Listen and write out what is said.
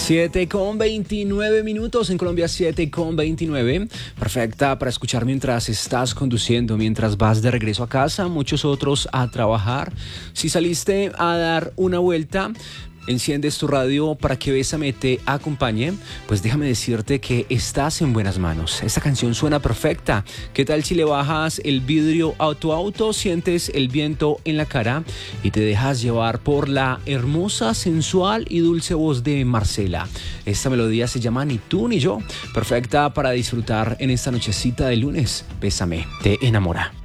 7:29 en Colombia, 7:29. Perfecta para escuchar mientras estás conduciendo, mientras vas de regreso a casa, muchos otros a trabajar. Si saliste a dar una vuelta, enciendes tu radio para que Bésame te acompañe, pues déjame decirte que estás en buenas manos. Esta canción suena perfecta. ¿Qué tal si le bajas el vidrio a tu auto, sientes el viento en la cara y te dejas llevar por la hermosa, sensual y dulce voz de Marcela? Esta melodía se llama Ni tú ni yo, perfecta para disfrutar en esta nochecita de lunes. Bésame te enamora.